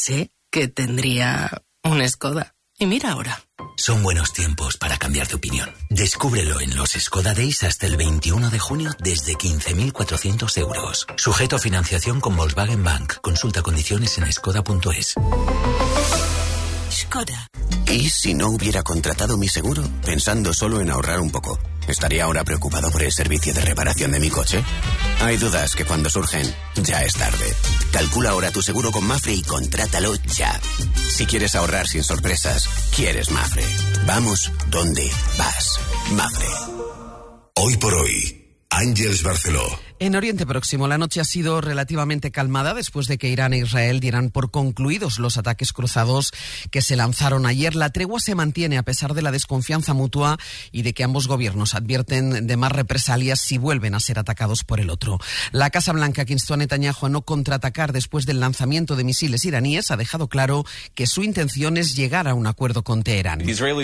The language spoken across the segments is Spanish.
pensé que tendría un Skoda. Y mira ahora. Son buenos tiempos para cambiar de opinión. Descúbrelo en los Skoda Days hasta el 21 de junio desde 15.400 euros. Sujeto a financiación con Volkswagen Bank. Consulta condiciones en skoda.es. Skoda. ¿Y si no hubiera contratado mi seguro? Pensando solo en ahorrar un poco. ¿Estaría ahora preocupado por el servicio de reparación de mi coche? Hay dudas que cuando surgen, ya es tarde. Calcula ahora tu seguro con Mapfre y contrátalo ya. Si quieres ahorrar sin sorpresas, quieres Mapfre. Vamos donde vas. Mapfre. Hoy por hoy, Ángeles Barceló. En Oriente Próximo, la noche ha sido relativamente calmada después de que Irán e Israel dieran por concluidos los ataques cruzados que se lanzaron ayer. La tregua se mantiene a pesar de la desconfianza mutua y de que ambos gobiernos advierten de más represalias si vuelven a ser atacados por el otro. La Casa Blanca, que instó a Netanyahu a no contraatacar después del lanzamiento de misiles iraníes, ha dejado claro que su intención es llegar a un acuerdo con Teherán.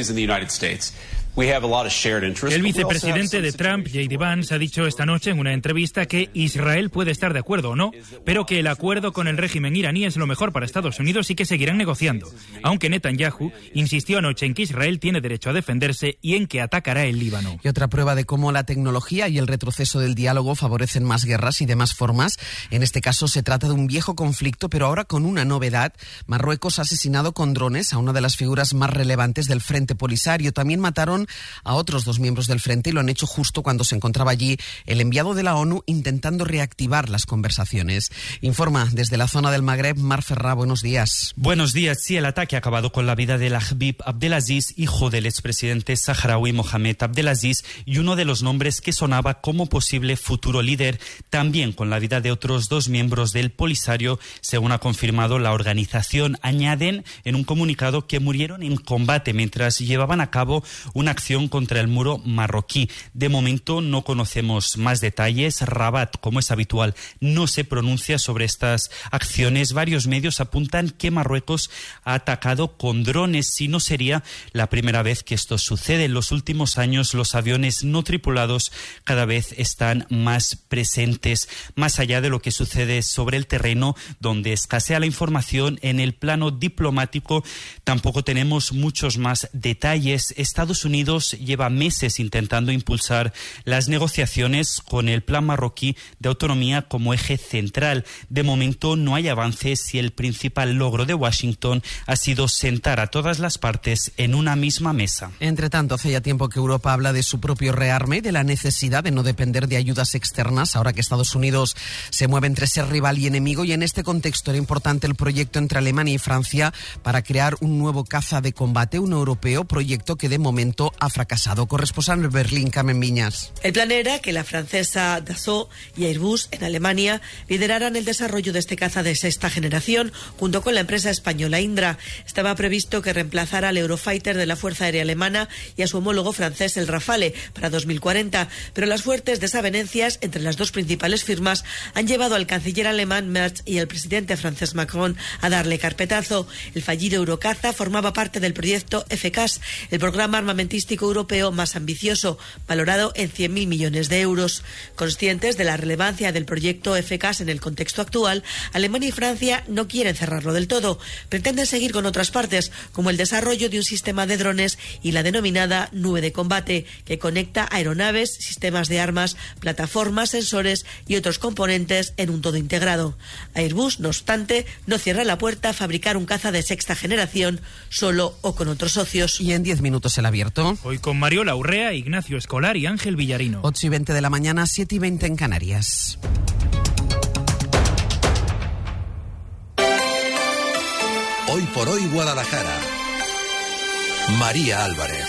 El vicepresidente de Trump, J.D. Vance, ha dicho esta noche en una entrevista que Israel puede estar de acuerdo o no, pero que el acuerdo con el régimen iraní es lo mejor para Estados Unidos y que seguirán negociando, aunque Netanyahu insistió anoche en que Israel tiene derecho a defenderse y en que atacará el Líbano. Y otra prueba de cómo la tecnología y el retroceso del diálogo favorecen más guerras y de más formas. En este caso se trata de un viejo conflicto, pero ahora con una novedad. Marruecos ha asesinado con drones a una de las figuras más relevantes del Frente Polisario. También mataron a otros 2 miembros del Frente y lo han hecho justo cuando se encontraba allí el enviado de la ONU intentando reactivar las conversaciones. Informa desde la zona del Magreb, Mar Ferrá, buenos días. Buenos días. Sí, el ataque ha acabado con la vida de Habib Abdelaziz, hijo del expresidente saharaui Mohamed Abdelaziz, y uno de los nombres que sonaba como posible futuro líder, también con la vida de otros 2 miembros del Polisario, según ha confirmado la organización. Añaden en un comunicado que murieron en combate mientras llevaban a cabo una acción contra el muro marroquí. De momento no conocemos más detalles. Rabat, como es habitual, no se pronuncia sobre estas acciones. Varios medios apuntan que Marruecos ha atacado con drones, si no sería la primera vez que esto sucede. En los últimos años los aviones no tripulados cada vez están más presentes. Más allá de lo que sucede sobre el terreno, donde escasea la información, en el plano diplomático tampoco tenemos muchos más detalles. Estados Unidos lleva meses intentando impulsar las negociaciones con el plan marroquí de autonomía como eje central. De momento no hay avances y el principal logro de Washington ha sido sentar a todas las partes en una misma mesa. Entre tanto, hace ya tiempo que Europa habla de su propio rearme y de la necesidad de no depender de ayudas externas, ahora que Estados Unidos se mueve entre ser rival y enemigo, y en este contexto era importante el proyecto entre Alemania y Francia para crear un nuevo caza de combate, un europeo, proyecto que de momento ha fracasado. Corresponsal en Berlín, Carmen Viñas. El plan era que la francesa Dassault y Airbus en Alemania lideraran el desarrollo de este caza de 6ª generación junto con la empresa española Indra. Estaba previsto que reemplazara al Eurofighter de la Fuerza Aérea Alemana y a su homólogo francés el Rafale para 2040, pero las fuertes desavenencias entre las 2 principales firmas han llevado al canciller alemán Merz y al presidente francés Macron a darle carpetazo. El fallido Eurocaza formaba parte del proyecto FCAS, el programa armamentístico europeo más ambicioso, valorado en 100.000 millones de euros. Conscientes de la relevancia del proyecto FCAS en el contexto actual, Alemania y Francia no quieren cerrarlo del todo. Pretenden seguir con otras partes, como el desarrollo de un sistema de drones y la denominada nube de combate, que conecta aeronaves, sistemas de armas, plataformas, sensores y otros componentes en un todo integrado. Airbus, no obstante, no cierra la puerta a fabricar un caza de 6ª generación, solo o con otros socios. Y en 10 minutos el abierto. Hoy con Mariola Urrea, Ignacio Escolar y Ángel Villarino. 8:20 de la mañana, 7:20 en Canarias. Hoy por hoy Guadalajara. María Álvarez.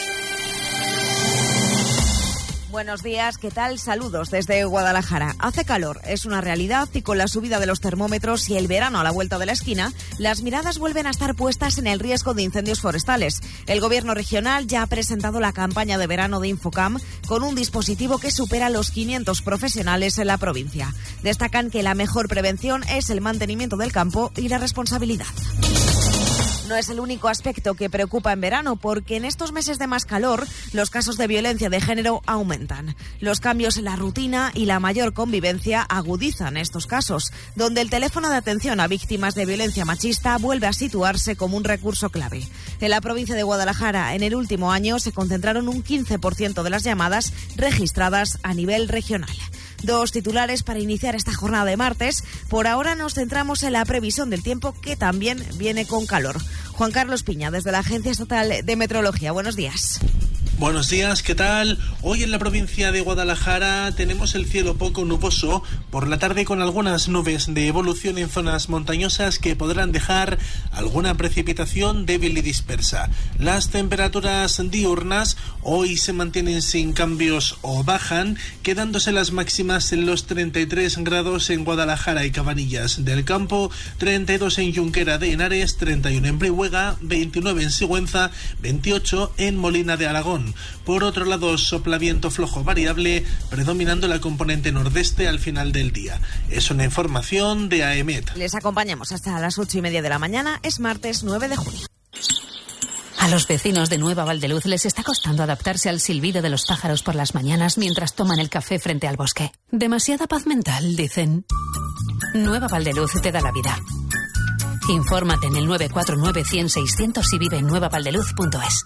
Buenos días, ¿qué tal? Saludos desde Guadalajara. Hace calor, es una realidad, y con la subida de los termómetros y el verano a la vuelta de la esquina, las miradas vuelven a estar puestas en el riesgo de incendios forestales. El gobierno regional ya ha presentado la campaña de verano de Infocam con un dispositivo que supera los 500 profesionales en la provincia. Destacan que la mejor prevención es el mantenimiento del campo y la responsabilidad. No es el único aspecto que preocupa en verano, porque en estos meses de más calor los casos de violencia de género aumentan. Los cambios en la rutina y la mayor convivencia agudizan estos casos, donde el teléfono de atención a víctimas de violencia machista vuelve a situarse como un recurso clave. En la provincia de Guadalajara, en el último año, se concentraron un 15% de las llamadas registradas a nivel regional. Dos titulares para iniciar esta jornada de martes. Por ahora nos centramos en la previsión del tiempo, que también viene con calor. Juan Carlos Piña, desde la Agencia Estatal de Meteorología. Buenos días. Buenos días, ¿qué tal? Hoy en la provincia de Guadalajara tenemos el cielo poco nuboso, por la tarde con algunas nubes de evolución en zonas montañosas que podrán dejar alguna precipitación débil y dispersa. Las temperaturas diurnas hoy se mantienen sin cambios o bajan, quedándose las máximas en los 33 grados en Guadalajara y Cabanillas del Campo, 32 en Junquera de Henares, 31 en Brihuega, 29 en Sigüenza, 28 en Molina de Aragón. Por otro lado, sopla viento flojo variable, predominando la componente nordeste al final del día. Es una información de AEMET. Les acompañamos hasta las 8:30 de la mañana. Es martes 9 de junio. A los vecinos de Nueva Valdeluz les está costando adaptarse al silbido de los pájaros por las mañanas mientras toman el café frente al bosque. Demasiada paz mental, dicen. Nueva Valdeluz te da la vida. Infórmate en el 949 100 600 y vive en nuevavaldeluz.es.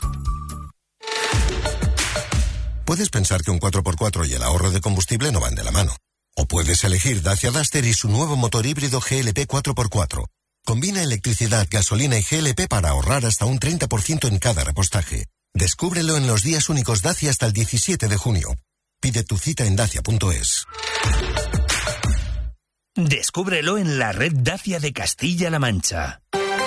Puedes pensar que un 4x4 y el ahorro de combustible no van de la mano. O puedes elegir Dacia Duster y su nuevo motor híbrido GLP 4x4. Combina electricidad, gasolina y GLP para ahorrar hasta un 30% en cada repostaje. Descúbrelo en los días únicos Dacia hasta el 17 de junio. Pide tu cita en dacia.es. Descúbrelo en la red Dacia de Castilla-La Mancha.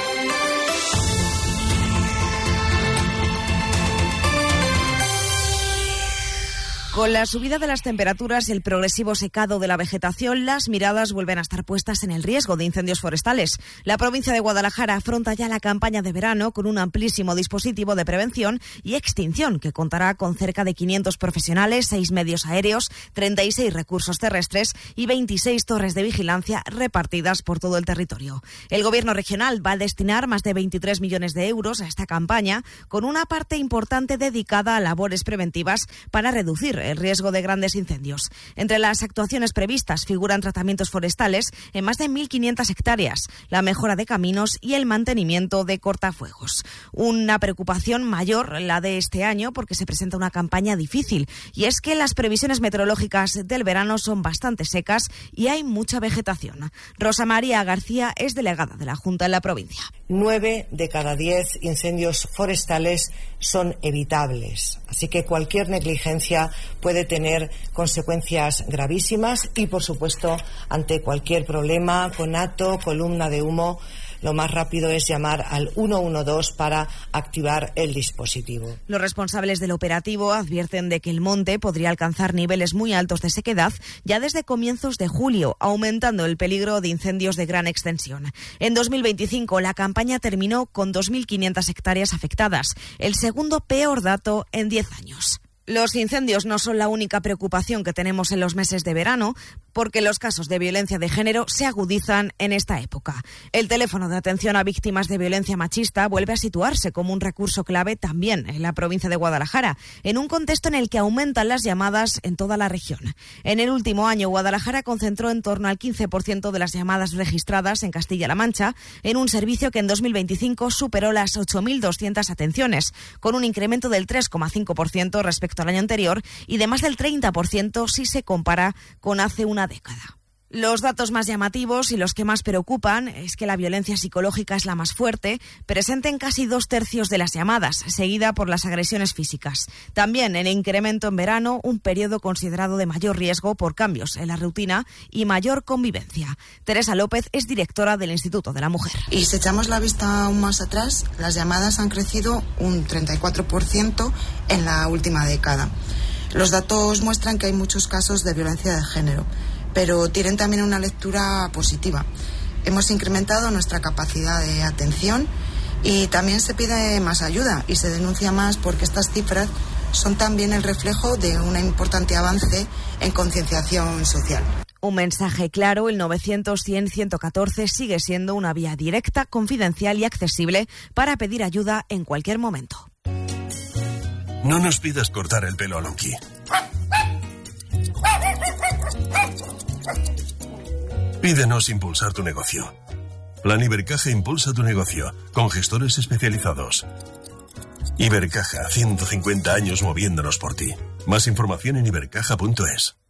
Con la subida de las temperaturas y el progresivo secado de la vegetación, las miradas vuelven a estar puestas en el riesgo de incendios forestales. La provincia de Guadalajara afronta ya la campaña de verano con un amplísimo dispositivo de prevención y extinción que contará con cerca de 500 profesionales, 6 medios aéreos, 36 recursos terrestres y 26 torres de vigilancia repartidas por todo el territorio. El Gobierno regional va a destinar más de 23 millones de euros a esta campaña, con una parte importante dedicada a labores preventivas para reducir el riesgo de grandes incendios. Entre las actuaciones previstas figuran tratamientos forestales en más de 1.500 hectáreas, la mejora de caminos y el mantenimiento de cortafuegos. Una preocupación mayor la de este año, porque se presenta una campaña difícil, y es que las previsiones meteorológicas del verano son bastante secas y hay mucha vegetación. Rosa María García es delegada de la Junta en la provincia. 9 de cada 10 incendios forestales son evitables, así que cualquier negligencia puede tener consecuencias gravísimas y, por supuesto, ante cualquier problema, conato, columna de humo, lo más rápido es llamar al 112 para activar el dispositivo. Los responsables del operativo advierten de que el monte podría alcanzar niveles muy altos de sequedad ya desde comienzos de julio, aumentando el peligro de incendios de gran extensión. En 2025 la campaña terminó con 2.500 hectáreas afectadas, el segundo peor dato en 10 años. Los incendios no son la única preocupación que tenemos en los meses de verano, porque los casos de violencia de género se agudizan en esta época. El teléfono de atención a víctimas de violencia machista vuelve a situarse como un recurso clave también en la provincia de Guadalajara, en un contexto en el que aumentan las llamadas en toda la región. En el último año, Guadalajara concentró en torno al 15% de las llamadas registradas en Castilla-La Mancha, en un servicio que en 2025 superó las 8.200 atenciones, con un incremento del 3,5% respecto al año anterior y de más del 30% si se compara con hace una década. Los datos más llamativos y los que más preocupan es que la violencia psicológica es la más fuerte, presente en casi 2/3 de las llamadas, seguida por las agresiones físicas. También el incremento en verano, un periodo considerado de mayor riesgo por cambios en la rutina y mayor convivencia. Teresa López es directora del Instituto de la Mujer. Y si echamos la vista aún más atrás, las llamadas han crecido un 34% en la última década. Los datos muestran que hay muchos casos de violencia de género, pero tienen también una lectura positiva. Hemos incrementado nuestra capacidad de atención y también se pide más ayuda y se denuncia más, porque estas cifras son también el reflejo de un importante avance en concienciación social. Un mensaje claro, el 900-100-114 sigue siendo una vía directa, confidencial y accesible para pedir ayuda en cualquier momento. No nos pidas cortar el pelo a Lonky. Pídenos impulsar tu negocio. Plan Ibercaja impulsa tu negocio, con gestores especializados. Ibercaja, 150 años moviéndonos por ti. Más información en ibercaja.es.